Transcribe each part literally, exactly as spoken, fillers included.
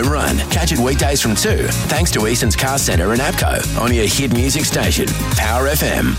home run. Catch it weekdays from two, thanks to Easton's Car Centre and APCO on your hit music station, Power F M.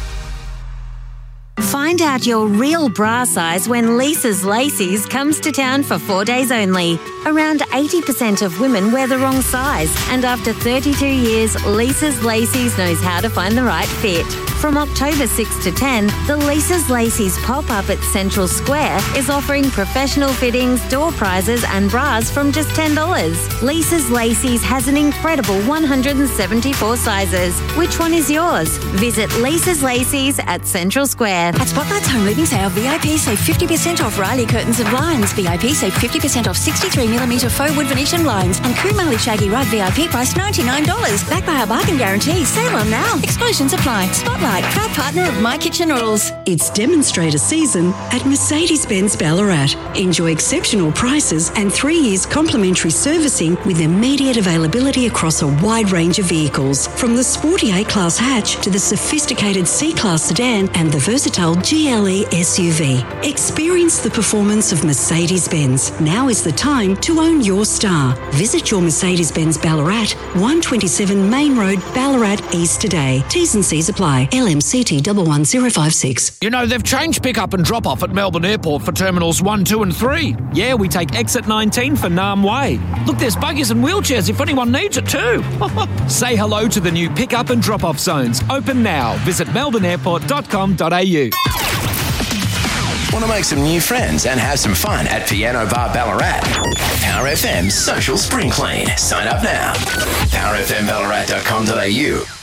Find out your real bra size when Lisa's Lacy's comes to town for four days only. Around eighty percent of women wear the wrong size, and after thirty-two years, Lisa's Lacy's knows how to find the right fit. From October sixth to tenth, the Lisa's Lacy's pop-up at Central Square is offering professional fittings, door prizes and bras from just ten dollars. Lisa's Lacy's has an incredible one hundred seventy-four sizes. Which one is yours? Visit Lisa's Lacy's at Central Square. At Spotlight's Home Living Sale, V I P save fifty percent off Riley curtains and blinds. V I P save fifty percent off sixty-three millimetre faux wood Venetian blinds. And Kumali Shaggy Rug V I P price ninety-nine dollars. Backed by our bargain guarantee. Sale on now. Exclusions apply. Spotlight, proud partner of My Kitchen Rules. It's demonstrator season at Mercedes-Benz Ballarat. Enjoy exceptional prices and three years complimentary servicing with immediate availability across a wide range of vehicles. From the sporty A-Class hatch to the sophisticated C-Class sedan and the versatile G L E S U V. Experience the performance of Mercedes-Benz. Now is the time to own your star. Visit your Mercedes-Benz Ballarat, one twenty-seven Main Road, Ballarat East today. T's and C's apply. L M C T one one zero five six. You know, they've changed pick-up and drop-off at Melbourne Airport for Terminals one, two and three. Yeah, we take exit nineteen for Nam Way. Look, there's buggies and wheelchairs if anyone needs it too. Say hello to the new pick-up and drop-off zones. Open now. Visit melbourne airport dot com dot a u. Want to make some new friends and have some fun at Piano Bar Ballarat? Power F M's Social Spring Clean. Sign up now. power f m ballarat dot com dot a u.